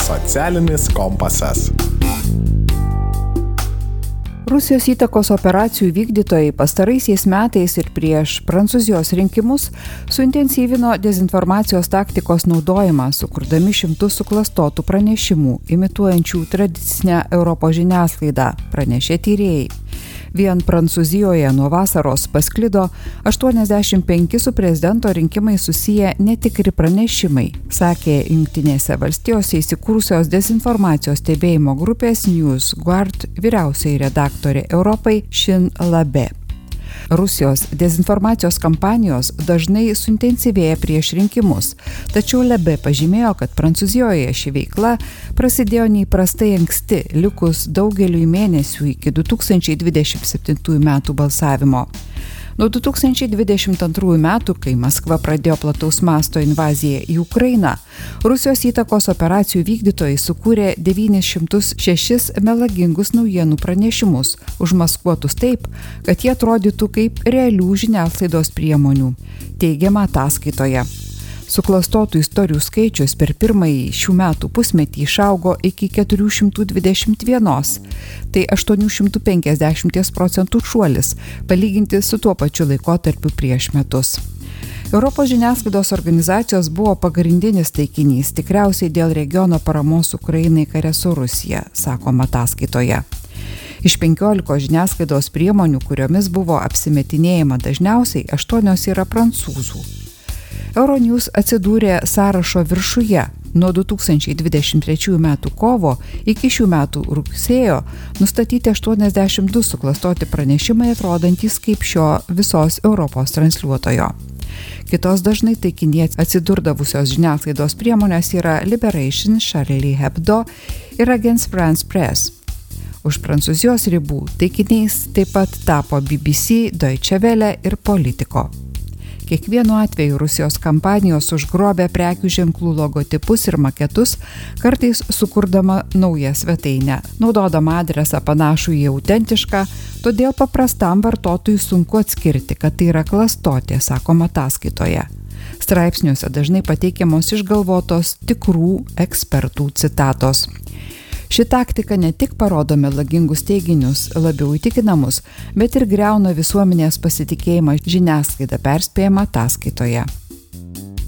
Socialinis kompasas. Rusijos įtakos operacijų vykdytojai pastaraisiais metais ir prieš Prancūzijos rinkimus suintensyvino dezinformacijos taktikos naudojimą, sukurdami šimtus suklastotų pranešimų, imituojančių tradicinę Europos žiniasklaidą, pranešė tyrėjai. Vien Prancūzijoje nuo vasaros pasklido 85 su prezidento rinkimai susiję netikri pranešimai, sakė Jungtinėse valstijose įsikūrusios dezinformacijos stebėjimo grupės NewsGuard vyriausioji redaktorė Europai Shin Labe. Rusijos dezinformacijos kampanijos dažnai suintensyvėja prieš rinkimus, tačiau Labe pažymėjo, kad Prancūzijoje ši veikla prasidėjo neįprastai anksti, likus daugeliui mėnesių iki 2027 metų balsavimo. Nuo 2022 metų, kai Maskva pradėjo plataus masto invaziją į Ukrainą, Rusijos įtakos operacijų vykdytojai sukūrė 906 melagingus naujienų pranešimus, užmaskuotus taip, kad jie atrodytų kaip realių žiniasklaidos priemonių, teigiama ataskaitoje. Suklastotų istorijų skaičius per pirmąjį šių metų pusmetį išaugo iki 421, tai 850% šuolis, palyginti su tuo pačiu laikotarpiu prieš metus. Europos žiniasklaidos organizacijos buvo pagrindinis taikinys, tikriausiai dėl regiono paramos Ukrainai kare su Rusija, sakoma ataskaitoje. Iš 15 žiniasklaidos priemonių, kuriomis buvo apsimetinėjama dažniausiai, 8 yra prancūzų. Euronews atsidūrė sąrašo viršuje. Nuo 2023 metų kovo iki šių metų rugsėjo nustatyti 82 suklastoti pranešimai atrodantys kaip šio visos Europos transliuotojo. Kitos dažnai taikinyje atsidurdavusios žiniasklaidos priemonės yra Liberation, Charlie Hebdo ir Agence France Presse. Už Prancūzijos ribų taikiniais taip pat tapo BBC, Deutsche Welle ir Politico. Kiekvienu atveju Rusijos kampanijos užgrobė prekių ženklų logotipus ir maketus, kartais sukurdama naują svetainę, naudodama adresą panašų į autentišką, todėl paprastam vartotojui sunku atskirti, kad tai yra klastotė, sakoma ataskaitoje. Straipsniuose dažnai pateikiamos išgalvotos tikrų ekspertų citatos. Ši taktika ne tik parodo melagingus teiginius, labiau įtikinamus, bet ir griauna visuomenės pasitikėjimą žiniasklaida, perspėjama ataskaitoje.